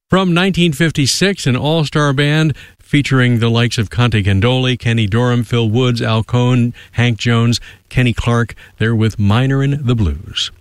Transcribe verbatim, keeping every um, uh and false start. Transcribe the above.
From nineteen fifty-six, an all-star band featuring the likes of Conte Candoli, Kenny Dorham, Phil Woods, Al Cohn, Hank Jones, Kenny Clark. They're with Minorin' the Blues.